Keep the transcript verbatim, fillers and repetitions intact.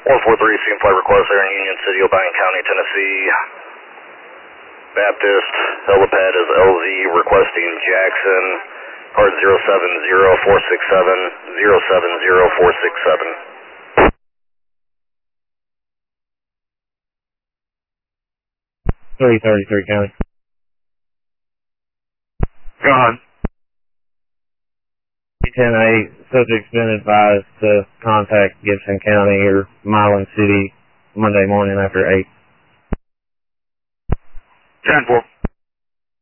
one four three, scene flight request there in Union City, Obion County, Tennessee. Baptist, helipad is L Z requesting Jackson, card zero seven zero four six seven, zero seven zero four six seven. three thirty-three County. Go on. ten eight, subject's been advised to contact Gibson County or Milan City Monday morning after eight. ten four.